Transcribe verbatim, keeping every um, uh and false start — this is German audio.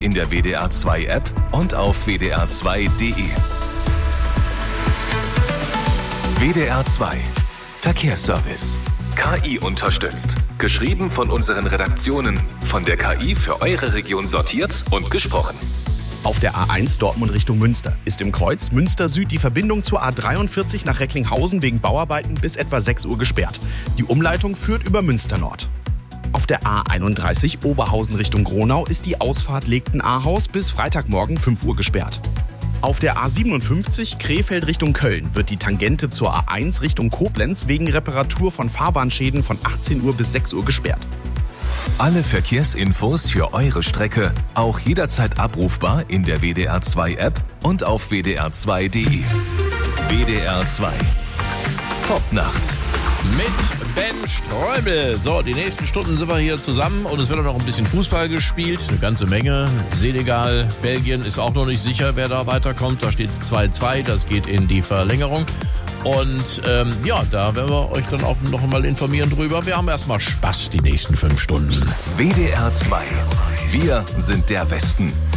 in der W D R zwei App und auf w d r zwei punkt d e. W D R zwei Verkehrsservice. K I unterstützt. Geschrieben von unseren Redaktionen. Von der K I für eure Region sortiert und gesprochen. Auf der A eins Dortmund Richtung Münster ist im Kreuz Münster Süd die Verbindung zur A dreiundvierzig nach Recklinghausen wegen Bauarbeiten bis etwa sechs Uhr gesperrt. Die Umleitung führt über Münster Nord. Auf der A einunddreißig Oberhausen Richtung Gronau ist die Ausfahrt Legten-Ahaus bis Freitagmorgen fünf Uhr gesperrt. Auf der A siebenundfünfzig Krefeld Richtung Köln wird die Tangente zur A eins Richtung Koblenz wegen Reparatur von Fahrbahnschäden von achtzehn Uhr bis sechs Uhr gesperrt. Alle Verkehrsinfos für eure Strecke auch jederzeit abrufbar in der W D R zwei App und auf w d r zwei punkt d e. W D R zwei Top Nacht. Mit Ben Ströbel. So, die nächsten Stunden sind wir hier zusammen und es wird auch noch ein bisschen Fußball gespielt. Eine ganze Menge. Senegal, Belgien ist auch noch nicht sicher, wer da weiterkommt. Da steht es zwei zwei, das geht in die Verlängerung. Und ähm, ja, da werden wir euch dann auch noch mal informieren drüber. Wir haben erstmal Spaß die nächsten fünf Stunden. W D R zwei. Wir sind der Westen.